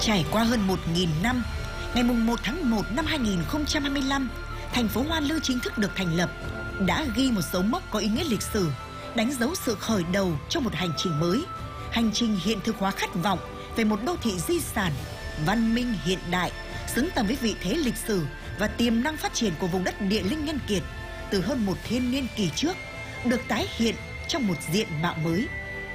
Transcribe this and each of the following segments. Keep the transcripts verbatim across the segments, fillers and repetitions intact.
Trải qua hơn một nghìn năm, ngày mùng một tháng một năm hai nghìn không trăm hai mươi lăm, thành phố Hoa Lư chính thức được thành lập, đã ghi một dấu mốc có ý nghĩa lịch sử, đánh dấu sự khởi đầu cho một hành trình mới, hành trình hiện thực hóa khát vọng về một đô thị di sản, văn minh hiện đại, xứng tầm với vị thế lịch sử và tiềm năng phát triển của vùng đất địa linh nhân kiệt từ hơn một thiên niên kỷ trước, được tái hiện trong một diện mạo mới.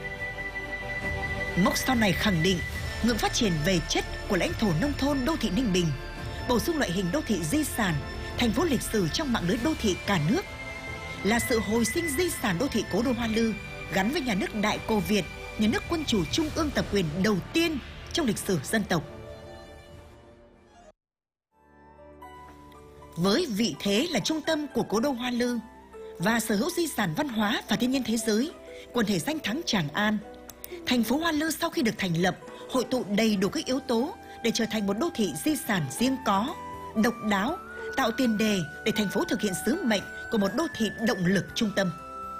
Mốc son này khẳng định ngưỡng phát triển về chất của lãnh thổ nông thôn đô thị Ninh Bình, bổ sung loại hình đô thị di sản, thành phố lịch sử trong mạng lưới đô thị cả nước, là sự hồi sinh di sản đô thị cố đô Hoa Lư gắn với nhà nước Đại Cổ Việt, nhà nước quân chủ trung ương tập quyền đầu tiên trong lịch sử dân tộc. Với vị thế là trung tâm của cố đô Hoa Lư và sở hữu di sản văn hóa và thiên nhiên thế giới, quần thể danh thắng Tràng An, thành phố Hoa Lư sau khi được thành lập hội tụ đầy đủ các yếu tố để trở thành một đô thị di sản riêng có, độc đáo, tạo tiền đề để thành phố thực hiện sứ mệnh của một đô thị động lực trung tâm.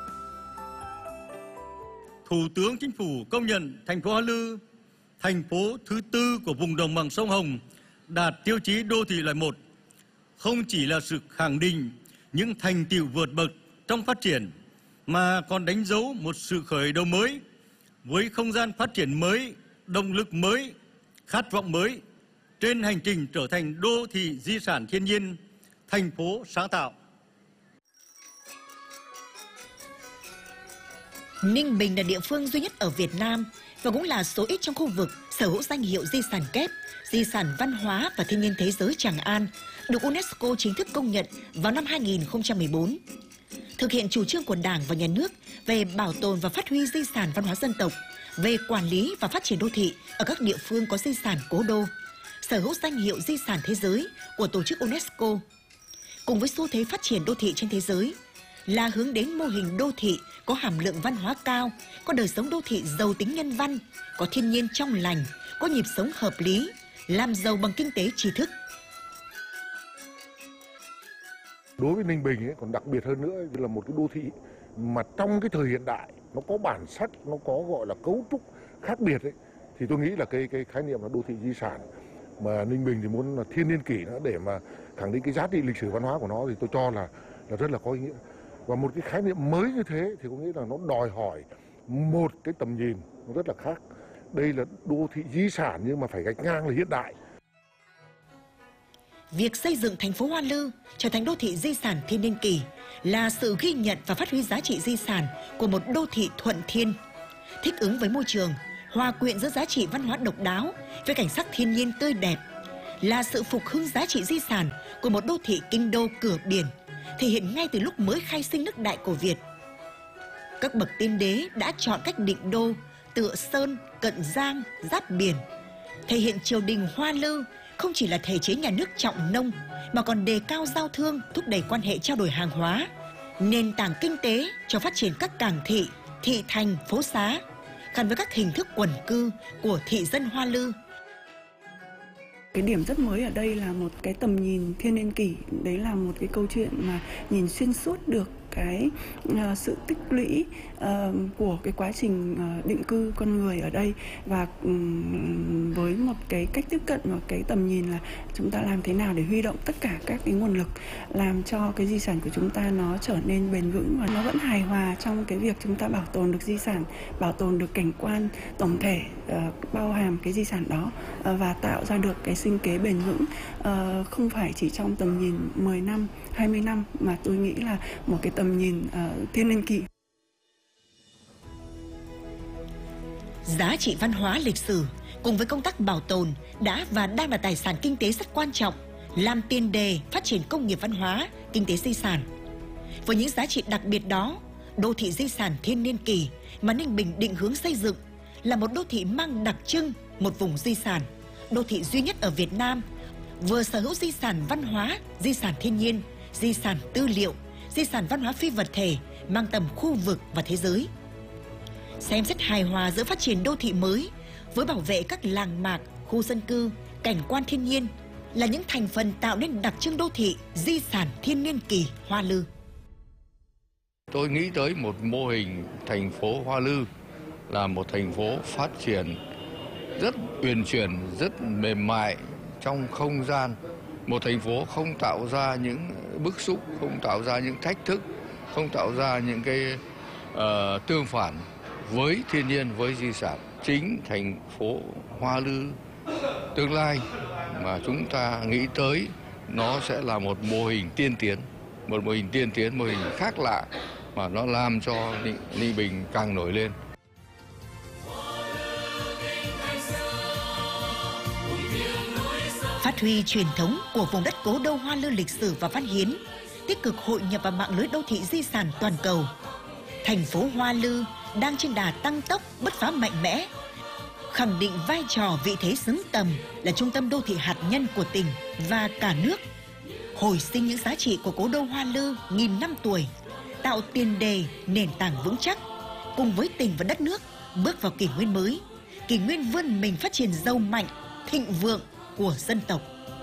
Thủ tướng Chính phủ công nhận thành phố Hoa Lư, thành phố thứ tư của vùng đồng bằng sông Hồng, đạt tiêu chí đô thị loại một, không chỉ là sự khẳng định những thành tựu vượt bậc trong phát triển, mà còn đánh dấu một sự khởi đầu mới với không gian phát triển mới, động lực mới, khát vọng mới trên hành trình trở thành đô thị di sản thiên nhiên, thành phố sáng tạo. Ninh Bình là địa phương duy nhất ở Việt Nam và cũng là số ít trong khu vực sở hữu danh hiệu di sản kép, di sản văn hóa và thiên nhiên thế giới Tràng An, được UNESCO chính thức công nhận vào năm hai nghìn không trăm mười bốn. Thực hiện chủ trương của Đảng và Nhà nước về bảo tồn và phát huy di sản văn hóa dân tộc, về quản lý và phát triển đô thị ở các địa phương có di sản cố đô, sở hữu danh hiệu di sản thế giới của tổ chức UNESCO. Cùng với xu thế phát triển đô thị trên thế giới, là hướng đến mô hình đô thị có hàm lượng văn hóa cao, có đời sống đô thị giàu tính nhân văn, có thiên nhiên trong lành, có nhịp sống hợp lý, làm giàu bằng kinh tế tri thức. Đối với Ninh Bình ấy, còn đặc biệt hơn nữa là một cái đô thị mà trong cái thời hiện đại nó có bản sắc, nó có gọi là cấu trúc khác biệt ấy, thì tôi nghĩ là cái cái khái niệm là đô thị di sản mà Ninh Bình thì muốn là thiên niên kỷ nữa để mà khẳng định cái giá trị lịch sử văn hóa của nó, thì tôi cho là là rất là có ý nghĩa. Và một cái khái niệm mới như thế thì có nghĩa là nó đòi hỏi một cái tầm nhìn nó rất là khác. Đây là đô thị di sản nhưng mà phải gạch ngang là hiện đại. Việc xây dựng thành phố Hoa Lư trở thành đô thị di sản thiên niên kỷ là sự ghi nhận và phát huy giá trị di sản của một đô thị thuận thiên, thích ứng với môi trường, hòa quyện giữa giá trị văn hóa độc đáo với cảnh sắc thiên nhiên tươi đẹp, là sự phục hưng giá trị di sản của một đô thị kinh đô cửa biển, thể hiện ngay từ lúc mới khai sinh nước Đại Cổ Việt. Các bậc tiên đế đã chọn cách định đô tựa sơn, cận giang, giáp biển, thể hiện triều đình Hoa Lư không chỉ là thể chế nhà nước trọng nông mà còn đề cao giao thương, thúc đẩy quan hệ trao đổi hàng hóa, nền tảng kinh tế cho phát triển các cảng thị, thị thành, phố xá, gắn với các hình thức quần cư của thị dân Hoa Lư. Cái điểm rất mới ở đây là một cái tầm nhìn thiên niên kỷ, đấy là một cái câu chuyện mà nhìn xuyên suốt được cái uh, sự tích lũy uh, của cái quá trình uh, định cư con người ở đây, và um, với một cái cách tiếp cận và cái tầm nhìn là chúng ta làm thế nào để huy động tất cả các cái nguồn lực làm cho cái di sản của chúng ta nó trở nên bền vững và nó vẫn hài hòa trong cái việc chúng ta bảo tồn được di sản, bảo tồn được cảnh quan tổng thể uh, bao hàm cái di sản đó uh, và tạo ra được cái sinh kế bền vững, uh, không phải chỉ trong tầm nhìn mười năm, hai mươi năm mà tôi nghĩ là một cái tầm nhìn uh, thiên niên kỷ. Giá trị văn hóa lịch sử cùng với công tác bảo tồn đã và đang là tài sản kinh tế rất quan trọng, làm tiền đề phát triển công nghiệp văn hóa, kinh tế di sản. Với những giá trị đặc biệt đó, đô thị di sản thiên niên kỷ mà Ninh Bình định hướng xây dựng là một đô thị mang đặc trưng một vùng di sản, đô thị duy nhất ở Việt Nam, vừa sở hữu di sản văn hóa, di sản thiên nhiên, di sản tư liệu, di sản văn hóa phi vật thể mang tầm khu vực và thế giới. Xem xét hài hòa giữa phát triển đô thị mới với bảo vệ các làng mạc, khu dân cư, cảnh quan thiên nhiên là những thành phần tạo nên đặc trưng đô thị di sản thiên niên kỷ Hoa Lư. Tôi nghĩ tới một mô hình thành phố Hoa Lư là một thành phố phát triển rất uyển chuyển, rất mềm mại trong không gian. Một thành phố không tạo ra những bức xúc, không tạo ra những thách thức, không tạo ra những cái uh, tương phản với thiên nhiên, với di sản. Chính thành phố Hoa Lư tương lai mà chúng ta nghĩ tới nó sẽ là một mô hình tiên tiến, một mô hình tiên tiến, mô hình khác lạ mà nó làm cho Ninh Bình càng nổi lên. Phát huy truyền thống của vùng đất cố đô Hoa Lư lịch sử và văn hiến, tích cực hội nhập vào mạng lưới đô thị di sản toàn cầu, thành phố Hoa Lư đang trên đà tăng tốc bứt phá mạnh mẽ, khẳng định vai trò vị thế xứng tầm là trung tâm đô thị hạt nhân của tỉnh và cả nước, hồi sinh những giá trị của cố đô Hoa Lư nghìn năm tuổi, tạo tiền đề nền tảng vững chắc, cùng với tỉnh và đất nước bước vào kỷ nguyên mới, kỷ nguyên vươn mình phát triển giàu mạnh, thịnh vượng của dân tộc.